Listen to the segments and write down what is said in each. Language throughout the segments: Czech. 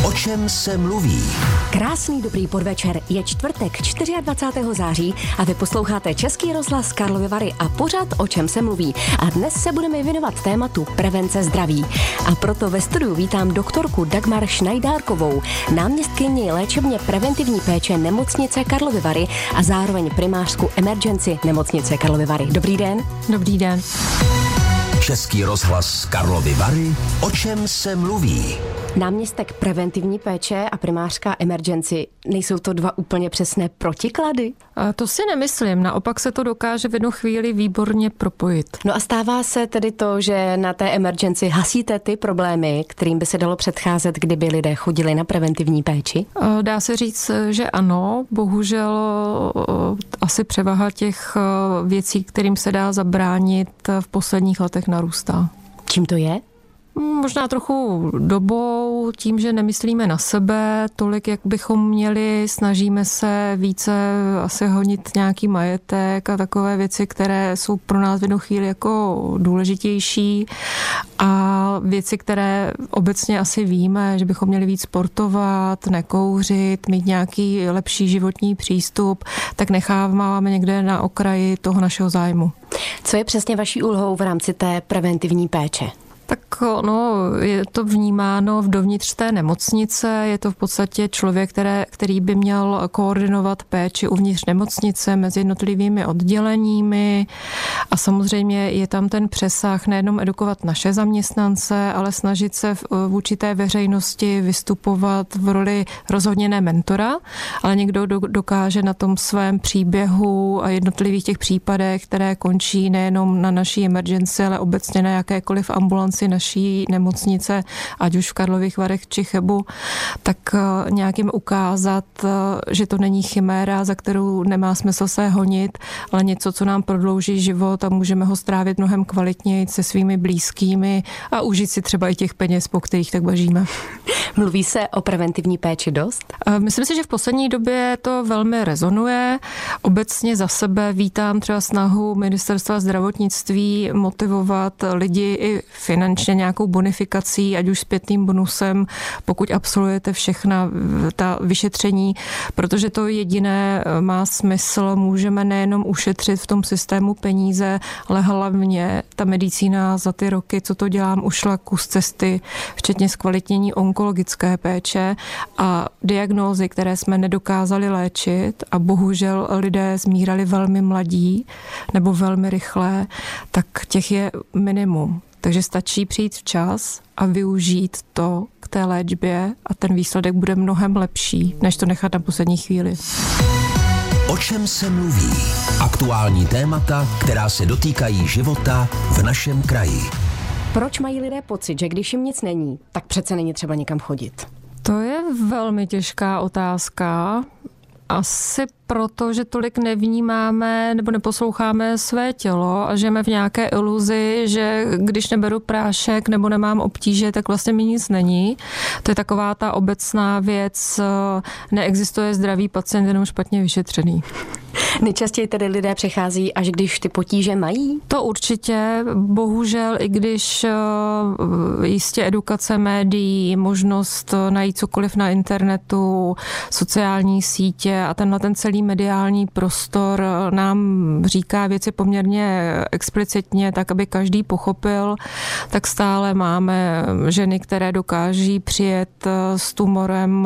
O čem se mluví? Krásný dobrý podvečer, je čtvrtek 24. září a vy posloucháte Český rozhlas Karlovy Vary a pořad O čem se mluví. A dnes se budeme věnovat tématu prevence zdraví. A proto ve studiu vítám doktorku Dagmar Šnajdárkovou, náměstkyni léčebně preventivní péče nemocnice Karlovy Vary a zároveň primářku emergency nemocnice Karlovy Vary. Dobrý den. Dobrý den. Český rozhlas Karlovy Vary. O čem se mluví? Náměstek preventivní péče a primářka emergency, nejsou to dva úplně přesné protiklady? To si nemyslím, naopak se to dokáže v jednu chvíli výborně propojit. No a stává se tedy to, že na té emergency hasíte ty problémy, kterým by se dalo předcházet, kdyby lidé chodili na preventivní péči? Dá se říct, že ano, bohužel asi převaha těch věcí, kterým se dá zabránit, v posledních letech narůstá. Čím to je? Možná trochu dobou, tím, že nemyslíme na sebe tolik, jak bychom měli, snažíme se více asi honit nějaký majetek a takové věci, které jsou pro nás v jednu chvíli jako důležitější a věci, které obecně asi víme, že bychom měli víc sportovat, nekouřit, mít nějaký lepší životní přístup, tak necháváme někde na okraji toho našeho zájmu. Co je přesně vaší úlohou v rámci té preventivní péče? Tak je to vnímáno dovnitř té nemocnice, je to v podstatě člověk, který by měl koordinovat péči uvnitř nemocnice mezi jednotlivými odděleními a samozřejmě je tam ten přesah nejenom edukovat naše zaměstnance, ale snažit se vůči té veřejnosti vystupovat v roli rozhodně ne mentora, ale někdo dokáže na tom svém příběhu a jednotlivých těch případech, které končí nejenom na naší emergency, ale obecně na jakékoliv ambulanci naší nemocnice, ať už v Karlových Varech či Chebu, tak nějakým ukázat, že to není chiméra, za kterou nemá smysl se honit, ale něco, co nám prodlouží život a můžeme ho strávit mnohem kvalitněji se svými blízkými a užít si třeba i těch peněz, po kterých tak bažíme. Mluví se o preventivní péči dost? Myslím si, že v poslední době to velmi rezonuje. Obecně za sebe vítám třeba snahu Ministerstva zdravotnictví motivovat lidi i finančně nějakou bonifikací, ať už zpětným bonusem, pokud absolvujete všechna ta vyšetření, protože to jediné má smysl, můžeme nejenom ušetřit v tom systému peníze, ale hlavně ta medicína za ty roky, co to dělám, ušla kus cesty, včetně zkvalitnění onkologické péče a diagnózy, které jsme nedokázali léčit a bohužel lidé zmírali velmi mladí nebo velmi rychle, tak těch je minimum. Takže stačí přijít včas a využít to k té léčbě a ten výsledek bude mnohem lepší, než to nechat na poslední chvíli. O čem se mluví? Aktuální témata, která se dotýkají života v našem kraji. Proč mají lidé pocit, že když jim nic není, tak přece není třeba někam chodit? To je velmi těžká otázka. Asi proto, že tolik nevnímáme nebo neposloucháme své tělo a žijeme v nějaké iluzi, že když neberu prášek nebo nemám obtíže, tak vlastně mi nic není. To je taková ta obecná věc, neexistuje zdravý pacient, jenom špatně vyšetřený. Nejčastěji tedy lidé přichází, až když ty potíže mají? To určitě, bohužel, i když jistě edukace médií, možnost najít cokoliv na internetu, sociální sítě a ten celý mediální prostor nám říká věci poměrně explicitně, tak aby každý pochopil, tak stále máme ženy, které dokáží přijet s tumorem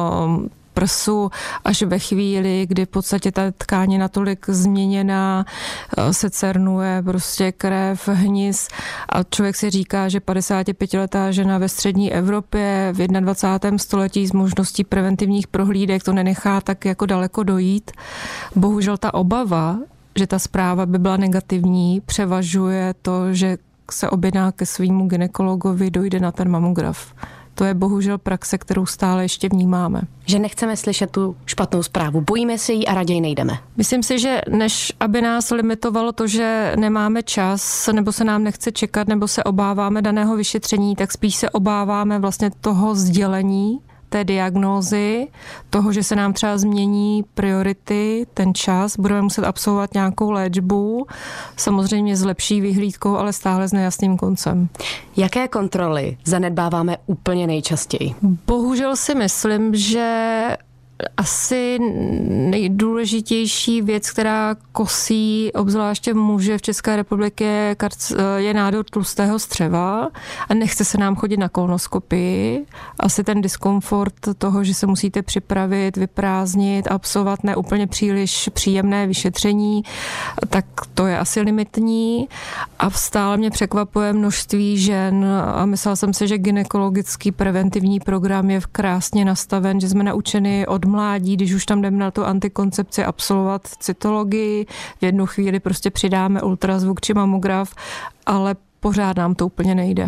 prsu až ve chvíli, kdy v podstatě ta tkáň je natolik změněná, se cernuje prostě krev, hnis a člověk si říká, že 55letá žena ve střední Evropě v 21. století s možností preventivních prohlídek to nenechá tak jako daleko dojít. Bohužel ta obava, že ta zpráva by byla negativní, převažuje to, že se objedná ke svému gynekologovi, dojde na ten mamograf. To je bohužel praxe, kterou stále ještě vnímáme. Že nechceme slyšet tu špatnou zprávu, bojíme se jí a raději nejdeme. Myslím si, že než aby nás limitovalo to, že nemáme čas, nebo se nám nechce čekat, nebo se obáváme daného vyšetření, tak spíš se obáváme vlastně toho sdělení té diagnózy, toho, že se nám třeba změní priority, ten čas, budeme muset absolvovat nějakou léčbu, samozřejmě s lepší vyhlídkou, ale stále s nejasným koncem. Jaké kontroly zanedbáváme úplně nejčastěji? Bohužel si myslím, že asi nejdůležitější věc, která kosí obzvláště muže v České republice, je nádor tlustého střeva a nechce se nám chodit na kolonoskopii. Asi ten diskomfort toho, že se musíte připravit, vyprázdnit, absolvovat neúplně příliš příjemné vyšetření, tak to je asi limitní. A stále mě překvapuje množství žen a myslela jsem si, že gynekologický preventivní program je krásně nastaven, že jsme naučeni od mládí, když už tam jdeme na tu antikoncepci, absolvovat cytologii, v jednu chvíli prostě přidáme ultrazvuk či mamograf, ale pořád nám to úplně nejde.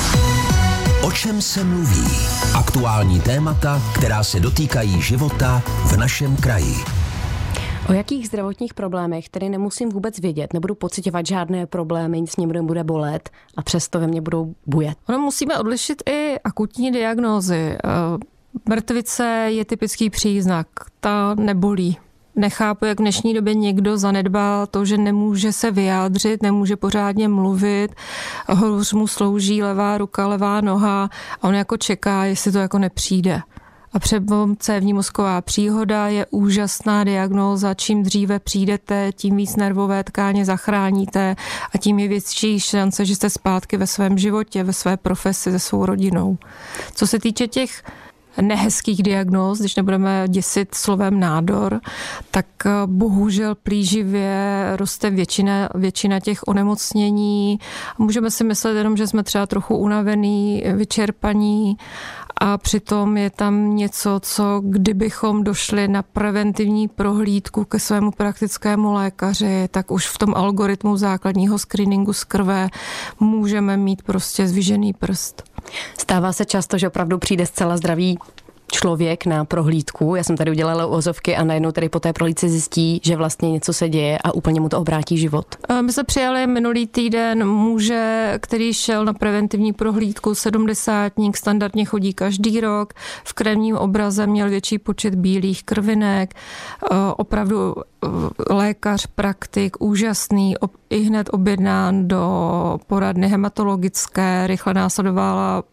O čem se mluví? Aktuální témata, která se dotýkají života v našem kraji. O jakých zdravotních problémech tedy nemusím vůbec vědět, nebudu pocitovat žádné problémy, nic mě nebude bolet a přesto ve mně budou bujet? Ono musíme odlišit i akutní diagnózy. Mrtvice je typický příznak, ta nebolí. Nechápu, jak v dnešní době někdo zanedbá to, že nemůže se vyjádřit, nemůže pořádně mluvit, hůř mu slouží levá ruka, levá noha a on jako čeká, jestli to jako nepřijde. A přebom cévní mozková příhoda je úžasná diagnóza. Čím dříve přijdete, tím víc nervové tkáně zachráníte a tím je větší šance, že jste zpátky ve svém životě, ve své profesi, se svou rodinou. Co se týče těch nehezkých diagnóz, když nebudeme děsit slovem nádor, tak bohužel plíživě roste většina těch onemocnění. Můžeme si myslet jenom, že jsme třeba trochu unavený, vyčerpaní a přitom je tam něco, co kdybychom došli na preventivní prohlídku ke svému praktickému lékaři, tak už v tom algoritmu základního screeningu z krve můžeme mít prostě zvížený prst. Stává se často, že opravdu přijde zcela zdravý člověk na prohlídku. Já jsem tady udělala ozovky a najednou tady po té prohlídce zjistí, že vlastně něco se děje a úplně mu to obrátí život. My jsme přijali minulý týden muže, který šel na preventivní prohlídku, 70-ník, standardně chodí každý rok. V krevním obraze měl větší počet bílých krvinek. Opravdu lékař, praktik, úžasný, ihned objednán do poradny hematologické, rychle následovala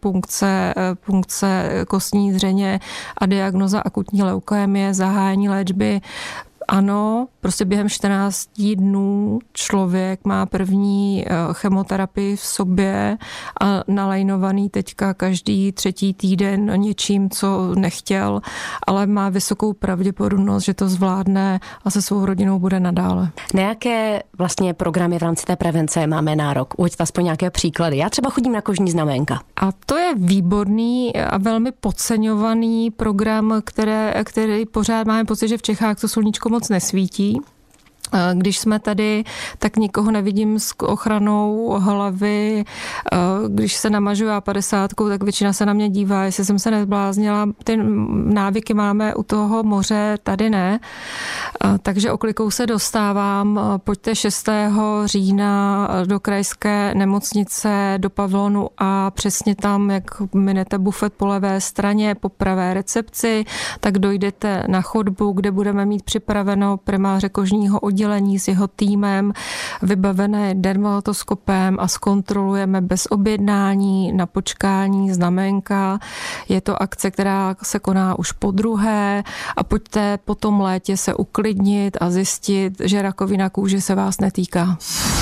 punkce kostní dřeně a diagnoza akutní leukémie, zahájení léčby. Ano, prostě během 14 dnů člověk má první chemoterapii v sobě a nalajnovaný teďka každý 3. týden něčím, co nechtěl, ale má vysokou pravděpodobnost, že to zvládne a se svou rodinou bude nadále. Na jaké vlastně programy v rámci té prevence máme nárok? Uveďte aspoň nějaké příklady. Já třeba chodím na kožní znaménka. A to je výborný a velmi podceňovaný program, který pořád máme pocit, že v Čechách to sluníčko moc nesvítí. Když jsme tady, tak nikoho nevidím s ochranou hlavy. Když se namažu A50, tak většina se na mě dívá, jestli jsem se nezbláznila. Ty návyky máme u toho moře, tady ne. Takže oklikou se dostávám. Pojďte 6. října do krajské nemocnice, do pavilonu a přesně tam, jak minete bufet po levé straně, po pravé recepci, tak dojdete na chodbu, kde budeme mít připraveno primáře kožního oddělení s jeho týmem, vybavené dermatoskopem a zkontrolujeme bez objednání, na počkání, znaménka. Je to akce, která se koná už podruhé a pojďte po tom létě se uklidnit a zjistit, že rakovina kůže se vás netýká.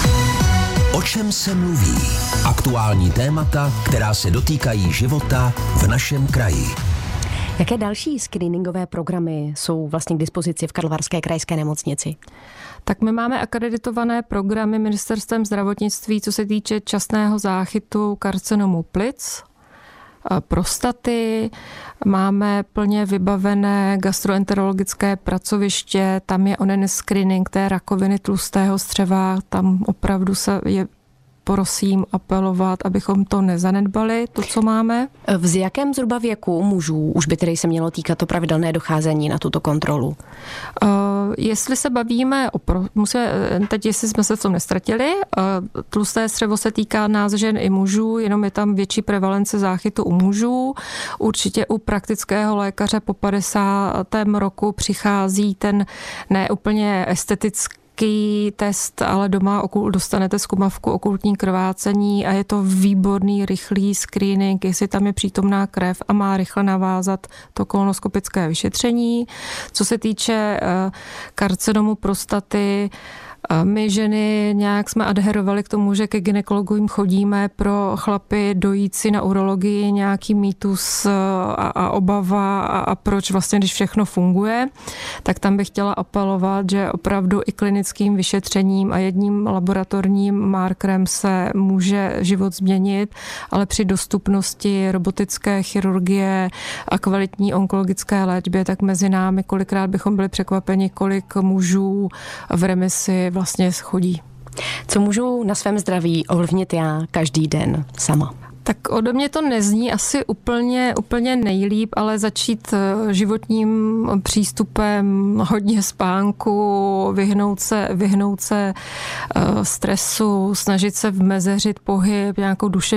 O čem se mluví? Aktuální témata, která se dotýkají života v našem kraji. Jaké další screeningové programy jsou vlastně k dispozici v Karlovarské krajské nemocnici? Tak my máme akreditované programy Ministerstvem zdravotnictví, co se týče časného záchytu karcinomu plic, prostaty, máme plně vybavené gastroenterologické pracoviště, tam je onen screening té rakoviny tlustého střeva, tam opravdu je prosím apelovat, abychom to nezanedbali, to, co máme. V jakém zhruba věku mužů už by tedy se mělo týkat to pravidelné docházení na tuto kontrolu? Jestli se bavíme teď jestli jsme se v tom nestratili, tlusté střevo se týká nás žen i mužů, jenom je tam větší prevalence záchytu u mužů. Určitě u praktického lékaře po 50. roku přichází ten neúplně estetický test, ale doma dostanete zkumavku okultní krvácení a je to výborný, rychlý screening, jestli tam je přítomná krev a má rychle navázat to kolonoskopické vyšetření. Co se týče karcinomu prostaty, my ženy nějak jsme adherovali k tomu, že ke gynekologům chodíme, pro chlapy dojící na urologii nějaký mýtus a obava a proč vlastně, když všechno funguje, tak tam bych chtěla apelovat, že opravdu i klinickým vyšetřením a jedním laboratorním markerem se může život změnit, ale při dostupnosti robotické chirurgie a kvalitní onkologické léčbě, tak mezi námi kolikrát bychom byli překvapeni, kolik mužů v remisi vlastně chodí. Co můžu na svém zdraví ovlivnit já každý den sama? Tak ode mě to nezní asi úplně nejlíp, ale začít životním přístupem, hodně spánku, vyhnout se stresu, snažit se vmezeřit pohyb, nějakou duševní